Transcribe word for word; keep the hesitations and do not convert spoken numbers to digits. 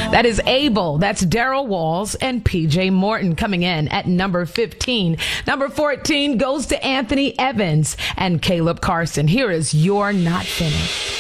That is Abel. That's Daryl Walls and P J Morton coming in at number fifteen. Number fourteen goes to Anthony Evans and Caleb Carson. Here is You're Not Finished.